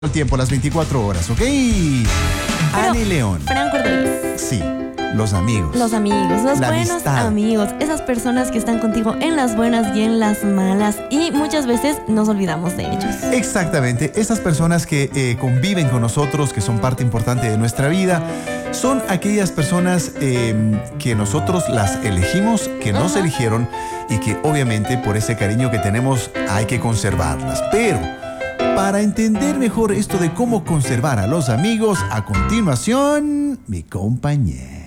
El tiempo, las 24 horas, ¿ok? Ani León. Fran Cordobés. Sí, los amigos. Los amigos, los La buenos amistad. amigos, esas personas que están contigo en las buenas y en las malas, y muchas veces nos olvidamos de ellos. Exactamente, esas personas que conviven con nosotros, que son parte importante de nuestra vida, son aquellas personas que nosotros las elegimos, que nos eligieron y que obviamente por ese cariño que tenemos hay que conservarlas. Pero para entender mejor esto de cómo conservar a los amigos, a continuación, mi compañera.